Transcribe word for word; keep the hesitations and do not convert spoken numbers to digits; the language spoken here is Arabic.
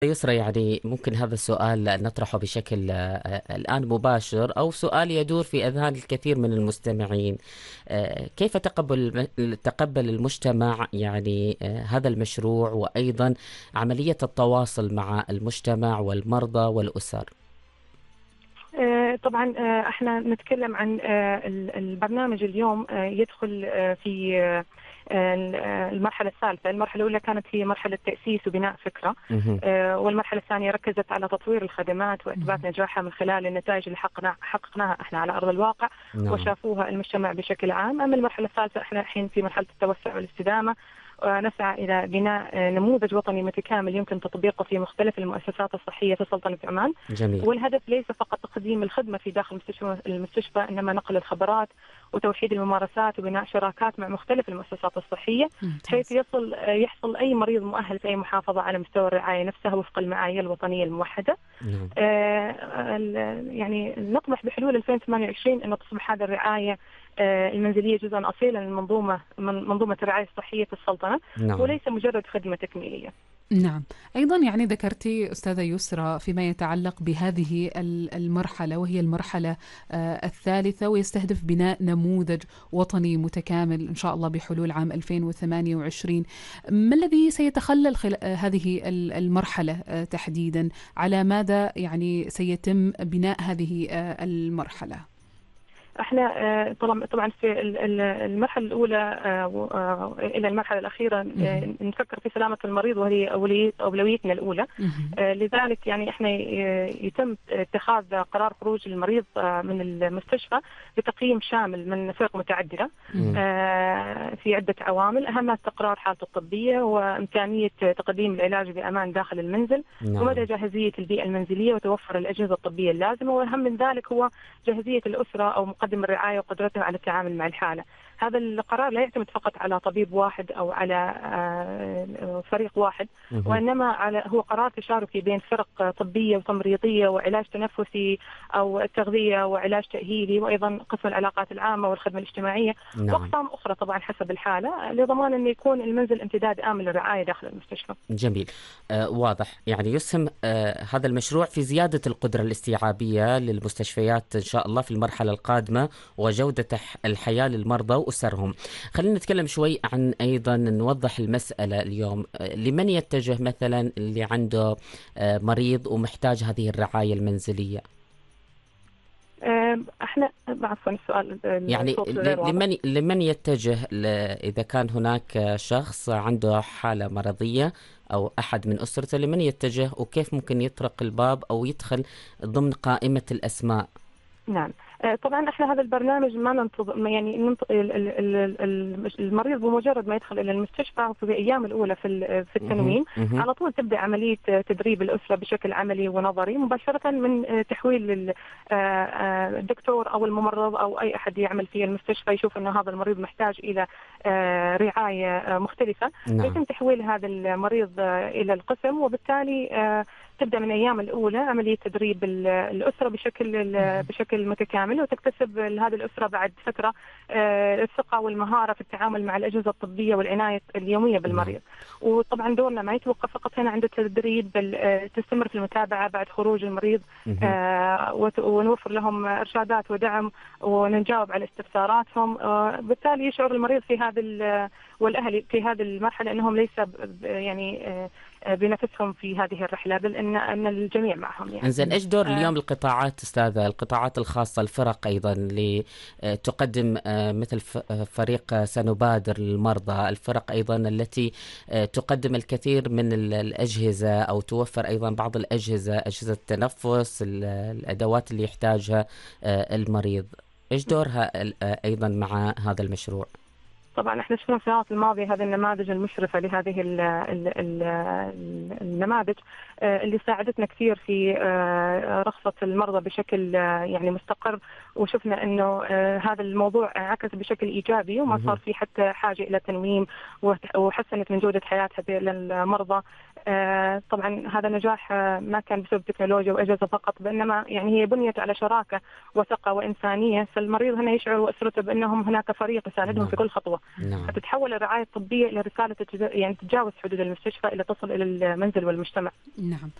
يسرى، يعني ممكن هذا السؤال نطرحه بشكل آه، الآن مباشر، أو سؤال يدور في أذهان الكثير من المستمعين. آه، كيف تقبل تقبل المجتمع يعني آه، هذا المشروع، وأيضا عملية التواصل مع المجتمع والمرضى والأسر؟ آه، طبعا آه، احنا نتكلم عن آه، البرنامج اليوم آه، يدخل آه، في آه، آه، المرحلة الثالثة. المرحلة الأولى كانت هي مرحلة تأسيس وبناء فكرة، مهم. آه، والمرحلة الثانية ركزت على تطوير الخدمات وإثبات مهم. نجاحها من خلال النتائج اللي حقنا حققناها احنا على أرض الواقع نعم. وشافوها المجتمع بشكل عام. أما المرحلة الثالثة احنا الحين في مرحلة التوسع والاستدامة، ونسعى إلى بناء آه، نموذج وطني متكامل يمكن تطبيقه في مختلف المؤسسات الصحية في سلطنة عمان. جميل. والهدف ليس فقط تقديم الخدمة في داخل المستشفى, المستشفى إنما نقل الخبرات وتوحيد الممارسات وبناء شراكات مع مختلف المؤسسات الصحية، حيث ممتاز. يصل يحصل أي مريض مؤهل في أي محافظة على مستوى الرعاية نفسها وفق المعايير الوطنية الموحدة. نعم. آه، يعني نطمح بحلول ألفين وثمانية وعشرين أن تصبح هذه الرعاية آه، المنزلية جزءا أصيلا من منظومة من منظومة الرعاية الصحية في السلطنة، نعم. وليس مجرد خدمة تكميلية. نعم. أيضا يعني ذكرتي أستاذة يسرى فيما يتعلق بهذه ال- المرحلة، وهي المرحلة آه، الثالثة، ويستهدف بناء نموذج وطني متكامل إن شاء الله بحلول عام ألفين وثمانية وعشرين. ما الذي سيتخلل خل... آه، هذه ال- المرحلة آه، تحديدا؟ على ماذا يعني سيتم بناء هذه آه، المرحلة؟ احنا آه، طبعا طبعا في ال- ال- المرحله الاولى آه، و- آه، الى المرحله الاخيره آه، مهم. نفكر في سلامه المريض، وهي أولية- اولويتنا الاولى. مهم. آه، لذلك يعني احنا ي- يتم اتخاذ قرار خروج المريض آه، من المستشفى بتقييم شامل من فرق متعدده مم. آه، في عده عوامل، اهمها استقرار حالته الطبيه وامكانيه تقديم العلاج بامان داخل المنزل، ومدى نعم. جاهزيه البيئه المنزليه وتوفر الاجهزه الطبيه اللازمه، واهم من ذلك هو جاهزيه الاسره او مقدم الرعايه وقدرته على التعامل مع الحاله. هذا القرار لا يعتمد فقط على طبيب واحد او على آه، فريق واحد، مهم. وانما على هو قرار تشاركي بين فرق طبيه وتمريضيه وعلاج تنفسي او تغذيه وعلاج تاهيلي، وايضا قسم العلاقات العامه والخدمه الاجتماعيه، نعم. واقسام اخرى طبعا حسب الحاله، لضمان ان يكون المنزل امتداد امن للرعايه داخل المستشفى. جميل. آه واضح، يعني يسهم آه هذا المشروع في زيادة القدرة الاستيعابية للمستشفيات إن شاء الله في المرحلة القادمة، وجودة ح- الحياة للمرضى وأسرهم. خلينا نتكلم شوي عن أيضا نوضح المسألة اليوم. آه لمن يتجه مثلا اللي عنده آه مريض ومحتاج هذه الرعاية المنزلية؟ آم، احنا عفوا السؤال يعني الصوت غير ل- واضح. لمن لمن يتجه ل- إذا كان هناك شخص عنده حالة مرضية أو أحد من أسرته، لمن يتجه وكيف ممكن يطرق الباب أو يدخل ضمن قائمة الأسماء؟ نعم. آه، طبعا احنا هذا البرنامج ما ننتظر، ما يعني ننت- ال- ال- ال- ال- المريض بمجرد ما يدخل الى المستشفى في الايام الاولى في ال- في مهم. التنويم مهم. على طول تبدا عمليه آه، تدريب الاسره بشكل عملي ونظري مباشره من آه، تحويل لل- آه، آه، الدكتور او الممرض او اي احد يعمل في المستشفى يشوف انه هذا المريض محتاج الى آه، رعايه آه، مختلفه، نعم. فيتم تحويل هذا المريض آه، الى القسم، وبالتالي آه، تبدا من الايام الاولى عمليه تدريب ال- الاسره بشكل بشكل متكامل، وتكتسب هذه الاسره بعد فتره آه، الثقه والمهاره في التعامل مع الاجهزه الطبيه والعنايه اليوميه بالمريض. وطبعا دورنا ما يتوقف فقط هنا عند التدريب، بل آه، تستمر في المتابعه بعد خروج المريض، مهم. آه، وت- ونوفر لهم ارشادات ودعم ونجاوب على استفساراتهم. آه، بالتالي يشعر المريض في هذا ال- والاهل في هذه المرحله انهم ليس ب- ب- يعني آه، آه، بنفسهم في هذه الرحله، بل ان ان الجميع معهم يعني. انزين، ايش دور آه، اليوم القطاعات استاذة، القطاعات الخاصة، الفرق ايضا اللي آه، تقدم آه، مثل ف- آه، فريق آه، سنبادر للمرضى، الفرق ايضا التي آه، تقدم الكثير من ال- الاجهزة او توفر ايضا بعض الاجهزة، اجهزة التنفس، ال- الادوات اللي يحتاجها آه، المريض، ايش دورها ال- آه، ايضا مع هذا المشروع؟ طبعا احنا شفنا في السنوات الماضيه هذه النماذج المشرفه لهذه ال ال ال النماذج آه، اللي ساعدتنا كثير في آه، رخصه المرضى بشكل آه، يعني مستقر، وشفنا انه آه، هذا الموضوع انعكس بشكل ايجابي، وما صار مهم. في حتى حاجه الى تنويم، وت- وحسنت من جوده حياه هذول المرضى. آه، طبعا هذا نجاح آه، ما كان بسبب تكنولوجيا واجهزه فقط، بانما يعني هي بنيت على شراكه وثقه وانسانيه، فالمريض هنا يشعر واسرته بانهم هناك فريق يساندهم في نعم. كل خطوه. نعم. فتتحول الرعاية الطبية إلى رسالة يعني تتجاوز حدود المستشفى إلى تصل إلى المنزل والمجتمع. نعم.